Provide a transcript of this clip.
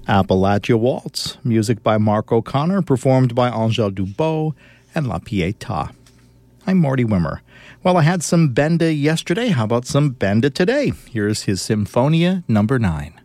Appalachia Waltz, music by Mark O'Connor, performed by Angèle Dubot and La Pietà. I'm Marty Wimmer. Well, I had some Benda yesterday. How about some Benda today? Here's his Symphonia number 9.